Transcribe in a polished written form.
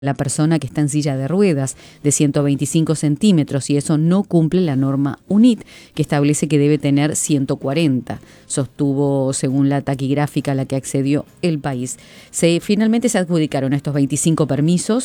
la persona que está en silla de ruedas de 125 centímetros y eso no cumple la norma UNIT, que establece que debe tener 140, sostuvo según la taquigráfica a la que accedió El País. Finalmente se adjudicaron estos 25 permisos